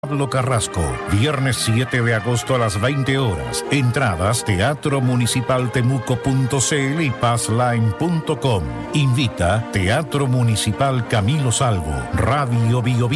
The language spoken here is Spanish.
Pablo Carrasco, viernes 7 de agosto a las 20 horas. Entradas teatromunicipaltemuco.cl y passline.com. Invita Teatro Municipal Camilo Salvo, Radio Bio Bio.